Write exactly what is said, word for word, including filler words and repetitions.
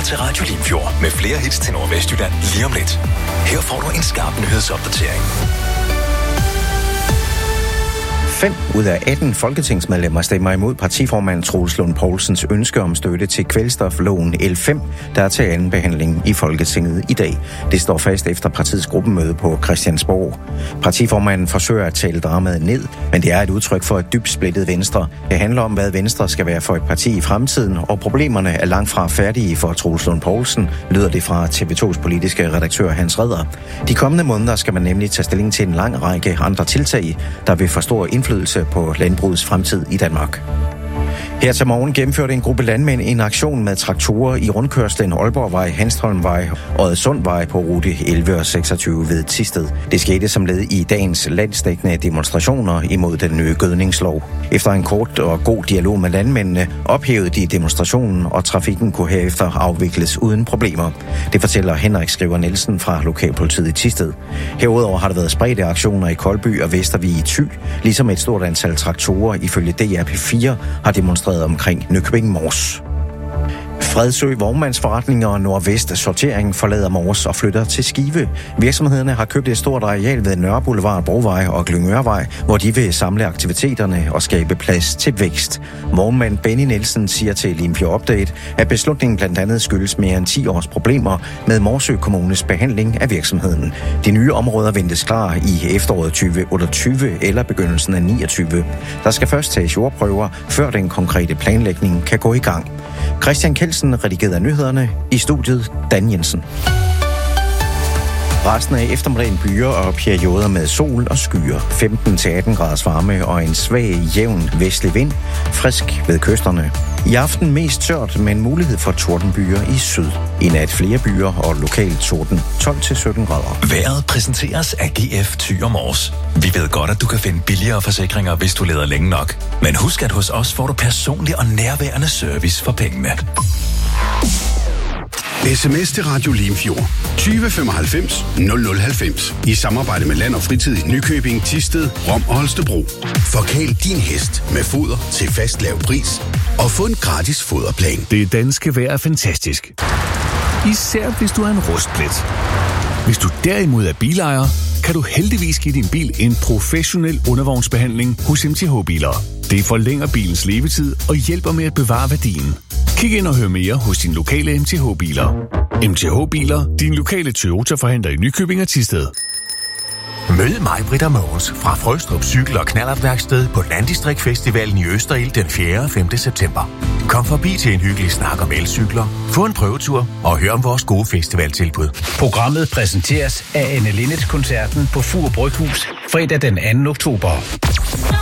til Radio Limfjord med flere hits til Nordvestjylland lige om lidt. Her får du en skarp nyhedsopdatering. Fem ud af atten folketingsmedlemmer stemmer imod partiformand Troels Lund Poulsens ønske om støtte til kvælstofloven L fem, der er til anden behandling i Folketinget i dag. Det står fast efter partiets gruppemøde på Christiansborg. Partiformanden forsøger at tale dramaet ned, men det er et udtryk for et dybt splittet Venstre. Det handler om, hvad Venstre skal være for et parti i fremtiden, og problemerne er langt fra færdige for Troels Lund Poulsen, lyder det fra T V to's politiske redaktør Hans Redder. De kommende måneder skal man nemlig tage stilling til en lang række andre tiltag, der vil få stor indflydelse på landbrugets fremtid i Danmark. Her til morgen gennemførte en gruppe landmænd en aktion med traktorer i rundkørslen Aalborgvej, Hanstholmvej og Oddesundvej på rute elleve og seksogtyve ved Thisted. Det skete som led i dagens landsdækkende demonstrationer imod den nye gødningslov. Efter en kort og god dialog med landmændene ophævede de demonstrationen, og trafikken kunne herefter afvikles uden problemer. Det fortæller Henrik Skriver Nielsen fra lokalpolitiet i Thisted. Herudover har der været spredte aktioner i Koldby og Vestervig i Thy, ligesom et stort antal traktorer ifølge D R P fire har demonstreret omkring Nykøbing Mors. Fredsø Vognmandsforretninger og Nordvest Sortering forlader Mors og flytter til Skive. Virksomhederne har købt et stort areal ved Nørre Boulevard, Brovej og Glyngørvej, hvor de vil samle aktiviteterne og skabe plads til vækst. Vognmand Benny Nielsen siger til Limfjord Update, at beslutningen blandt andet skyldes mere end ti års problemer med Morsø Kommunes behandling af virksomheden. De nye områder ventes klar i efteråret tyve otteogtyve eller begyndelsen af niogtyve. Der skal først tages jordprøver, før den konkrete planlægning kan gå i gang. Christian Kelsen redigerede nyhederne, i studiet Dan Jensen. Resten af eftermiddagen byer og perioder med sol og skyer. femten til atten graders varme og en svag, jævn vestlig vind. Frisk ved kysterne. I aften mest tørt, men mulighed for tordenbyer i syd. I nat flere byer og lokalt torden. tolv til sytten grader. Vejret præsenteres af G F Thy og Mors. Vi ved godt, at du kan finde billigere forsikringer, hvis du leder længe nok. Men husk, at hos os får du personlig og nærværende service for pengene. sms til Radio Limfjord tyve femoghalvfems nul nul halvfems i samarbejde med Land og Fritid i Nykøbing, Thisted, Rom og Holstebro. Forkæl din hest med foder til fast lav pris og få en gratis foderplan. Det danske vejr er fantastisk. Især hvis du er en rustplet. Hvis du derimod er bilejer, kan du heldigvis give din bil en professionel undervognsbehandling hos M T H Biler. Det forlænger bilens levetid og hjælper med at bevare værdien. Kig ind og hør mere hos din lokale M T H Biler. M T H Biler, din lokale Toyota-forhandler i Nykøbing og Thisted. Mød mig, Britta Mogens, fra Frøstrup Cykel- og Knallertværksted på Landdistrikt Festivalen i Østerild den fjerde og femte september. Kom forbi til en hyggelig snak om elcykler, få en prøvetur og hør om vores gode festivaltilbud. Programmet præsenteres af Anne Linnet-koncerten på Fur Bryghus fredag den anden oktober.